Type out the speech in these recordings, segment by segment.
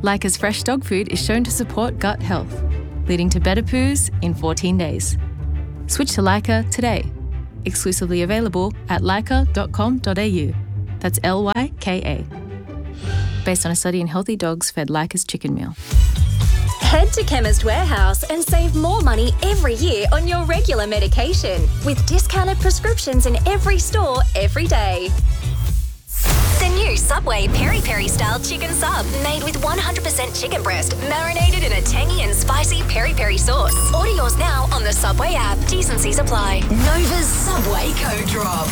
Leica's fresh dog food is shown to support gut health, leading to better poos in 14 days. Switch to Leica today. Exclusively available at leica.com.au. That's Lyka. Based on a study in healthy dogs fed Leica's chicken meal. Head to Chemist Warehouse and save more money every year on your regular medication with discounted prescriptions in every store every day. The new Subway Peri Peri style chicken sub, made with 100% chicken breast, marinated in a tangy and spicy peri peri sauce. Order yours now on the Subway app. T's and C's apply. Nova's Subway code drop.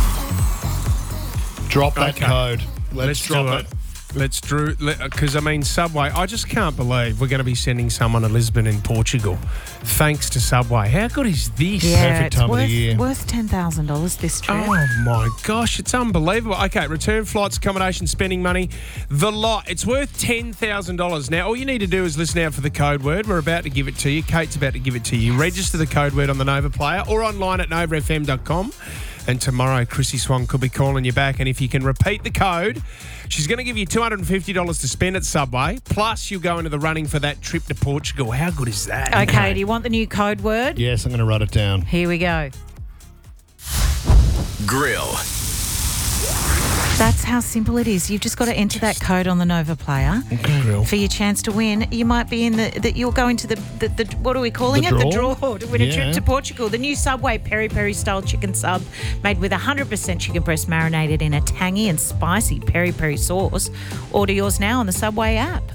Drop that code. Let's drop it. Because, Subway, I just can't believe we're going to be sending someone to Lisbon in Portugal thanks to Subway. How good is this? Yeah, Perfect time of the year. worth $10,000 this trip. Oh, my gosh, it's unbelievable. Okay, return flights, accommodation, spending money, the lot. It's worth $10,000. Now, all you need to do is listen out for the code word. We're about to give it to you. Kate's about to give it to you. Register the code word on the Nova Player or online at novafm.com. And tomorrow, Chrissy Swan could be calling you back. And if you can repeat the code, she's going to give you $250 to spend at Subway. Plus, you'll go into the running for that trip to Portugal. How good is that? Okay, do you want the new code word? Yes, I'm going to write it down. Here we go. Grill. That's how simple it is. You've just got to enter that code on the Nova Player for your chance to win. You might be in you'll go into the what are we calling it? The draw to win a trip to Portugal. The new Subway Peri Peri style chicken sub made with 100% chicken breast marinated in a tangy and spicy peri peri sauce. Order yours now on the Subway app.